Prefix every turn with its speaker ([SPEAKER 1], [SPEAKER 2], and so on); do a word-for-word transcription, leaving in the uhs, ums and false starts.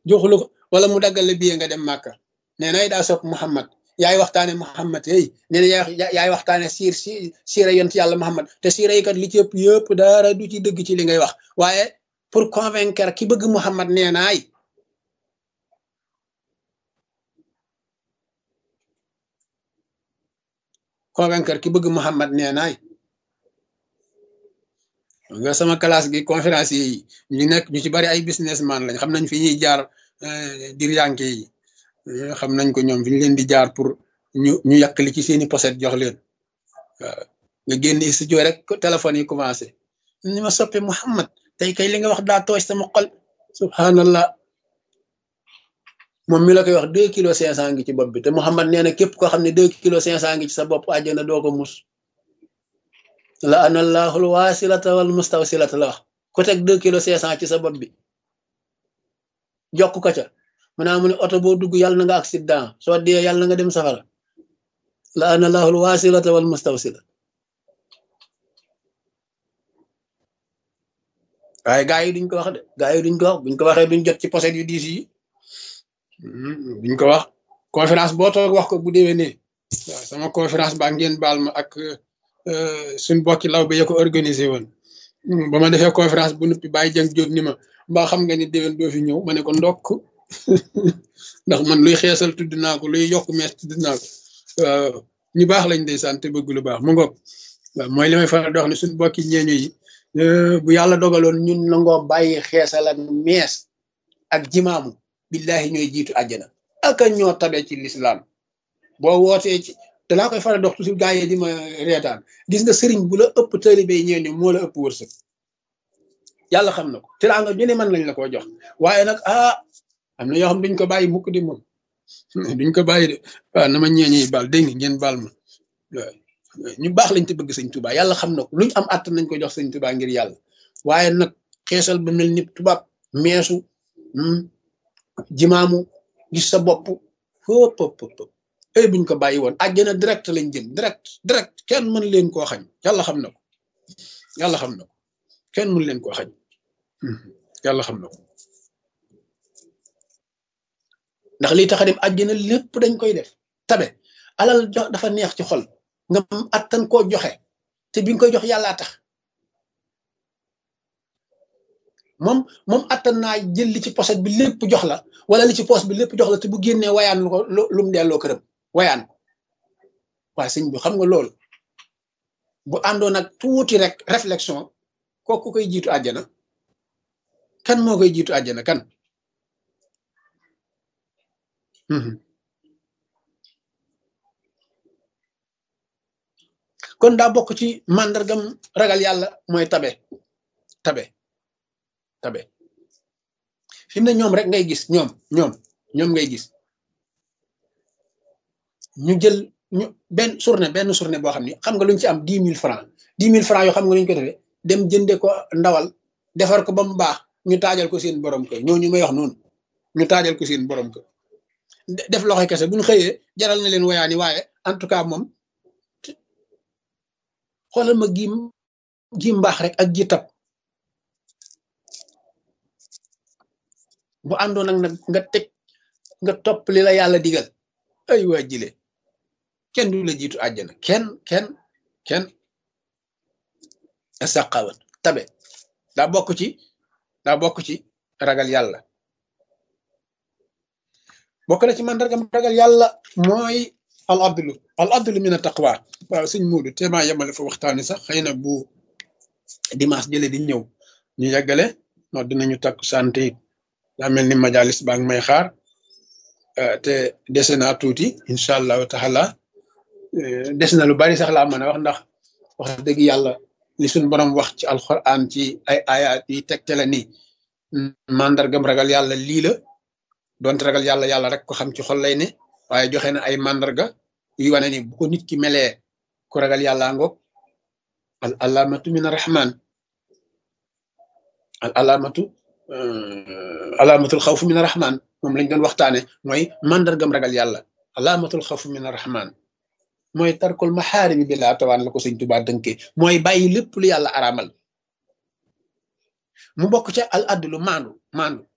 [SPEAKER 1] joxu la ko wala mu daggal la billet nga dem Màkka nee na daa sopp Muhammad yaay waxtaane Muhammad hey nee na yaay yaay waxtaane siir si siira yont yàlla Muhammad te siira yi kat li ci ëpp yëpp dara du ci dëgg ci li ngay wax waaye pour convaincre ki bëgg Muhammad nee naay convaincre ki bëgg Muhammad nee naay nga sama classe gi conférence yi ñu nekk ñu ci bari ay businessman lañ xam nañ fi ñuy jaar diryanke yi xam nañ ko ñoom fi ñu leen di jaar pour ñu ñu yàq li ci seeni pochette jox leen waaw nga génn studio rek téléphone yi commencé ni ma soppe Muhammad tey kay li nga wax daa tooy sama xol subhanallah moom mi la koy wax deux kilos cinq cent ngi ci bopp bi te Muhammad nee na képp koo xam ne deux kilos cinq cent ngi ci sa bopp àjjana doo ko mus la anallahu wasilata wal mustawsilata la wax ku teg deux kilos cinq cent ci sa bopp bi jokk ko ca mu naa mu ne oto boo dugg yàlla na nga accident soo dee yàlla na nga dem safara la anallahu wasilata wal mustawsila waaye gaa yi duñ ko wax de gaa yi duñ ko wax buñ ko waxee duñ jot ci pochette yu diis yi buñ ko wax conférence boo toog wax ko bu déwénee waaw sama conférence ba ngeen baal ma ak suñ bokki law ba ya ko organisé woon ba ma defee conférence bu nuppi bàyyi jëng jóob ni ma mbaa xam nga ni déwén doo fi ñëw ma ne ko ndokk ndax man luy xeesal tudd naa ko luy yokk mees tudd naa ko waaw ñu baax lañ ndeysaan te bëgg lu baax mu ngoog waaw mooy li may faral di wax ne suñ bokki ñeeño yi bu yàlla dogaloon ñun nangoo bàyyi xeesal ak mees ak jimaamu billahi ñooy jiitu àjjana aka ñoo tabe ci lislaam boo wootee ci te laa koy faral dox toujours gaa yi di ma reetaan gis nga sëriñ bu la ëpp taalibe ñeeño moo la ëpp wërsëg yàlla xam na ko te laa nga ñu ne man lañ la ko jox waaye nag ah am na yoo xam duñ ko bàyyi mukk di moom duñ ko bàyyi de waaw na ma ñeeño yi baal dégg nga ngeen baal ma waaw ñu baax lañ te bëgg sëñ Tuubaa yàlla xam na ko luñ am àtt nañ ko jox sëñ Tuubaa ngir yàlla waaye nag xeesal ba mel ni tubaab meesu jimaamu gis sa bopp fop fop fop ay buñ ko bàyyi woon àjjana direct lañ jëm direct direct kenn mën leen koo xañ yàlla xam na ko yàlla xam na ko kenn mën leen koo xañ yàlla xam na ko ndax liy tax a dem àjjana lépp dañ koy def tabe alal jox dafa neex ci xol nga attan koo joxe te bi nga koy jox yàllaa tax moom moom attan naa jël li ci poset bi lépp jox la wala li ci poos bi lépp jox la te bu génnee wayaan lu ko lu mu delloo këram wayaan waaye sëñ bi xam nga loolu bu àndoon ak tuuti rek réflexion kooku koy jiitu àjjana kan moo koy jiitu àjjana kan kon daa bokk ci màndargam ragal yàlla mooy tabe tabe tabe fi mu ne ñoom rek ngay gis ñoom ñoom ñoom ngay gis ñu jël ñu benn journée benn journée boo xam ni xam nga luñ ci am dix mille francs dix mille francs yoo xam nga luñ ko defee dem jënde ko ndawal defar ko ba mu baax ñu taajal ko seen borom kër ñooñu may wax noonu ñu taajal ko seen borom kër def loxo kese buñ xëyee jaral na leen woyaani waaye en tout cas moom xoolal ma gi gi mbaax rek ak gi tab bu àndoon nag nag nga teg nga topp li la yàlla digal ay waa jile kenn du la jiitu àjjana kenn kenn kenn saqawat tabe daa bokk ci daa bokk ci ragal yàlla bokk na ci mandargam ragal yàlla mooy al adlu al adlu min a taqwa waaw suñ muudu téemaa yemale fa waxtaani sax xëy na bu dimanche jële di ñëw ñu yeggale no dinañu takk santé it daa mel ni majalis baa ngi may xaar te dese naa tuuti incha allahu taala des na lu bari sax laa mën a wax ndax wax dëgg yàlla li suñ borom wax ci alquran ci ay ayat yi tegtale ni mandargam ragal yàlla lii la donte ragal yàlla yàlla rek ko xam ci xol lay ne waaye joxe na ay mandarga yu wane ni bu ko nit ki melee ku ragal yàlla ngoog al alamatu min arrahman al alamatu alamatul xawf min arrahman moom lañ doon waxtaane mooy mandargam ragal yàlla alamatul xawf min arrahman mooy tarkul maxaarimi bi laa tawaan la ko sëñ Tuubaa dënkee mooy bàyyi lépp lu yàlla araamal mu bokk ca al adlu maandu maandu